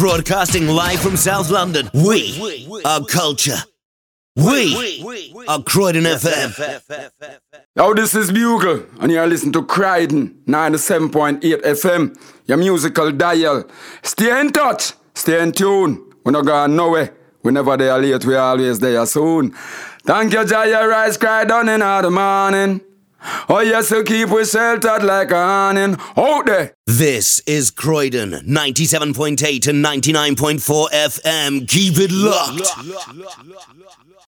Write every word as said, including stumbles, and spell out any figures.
Broadcasting live from South London, we are culture. We are Croydon F M. Yo, this is Bugle, and you're listening to Croydon ninety-seven point eight F M, your musical dial. Stay in touch, stay in tune. We're not going nowhere. Whenever they are late, we're always there soon. Thank you, Jaya Rice, cry down in the morning. Oh, yes, so keep we sheltered like a awning out there. This is Croydon ninety-seven point eight and ninety-nine point four F M. Keep it locked.